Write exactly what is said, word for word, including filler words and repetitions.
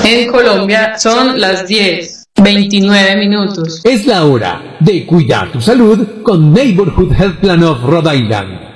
En Colombia son las diez, veintinueve minutos. Es la hora de cuidar tu salud con Neighborhood Health Plan of Rhode Island.